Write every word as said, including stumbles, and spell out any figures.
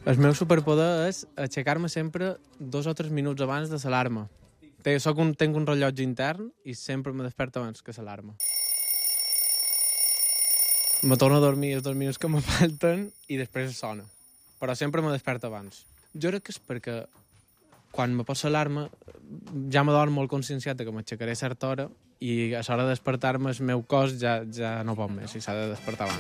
El meu superpoder és aixecar-me sempre dos o tres minuts abans de l'alarma. Soc un, tinc un rellotge intern i sempre me desperto abans que l'alarma. Me torno a dormir els dos minuts que me falten i després sona. Però sempre me desperto abans. Jo crec que és perquè quan me poso l'alarma ja me dormo molt conscienciat que m'aixecaré a certa hora i a l'hora de despertar-me el meu cos ja, ja no pot més i s'ha de despertar abans.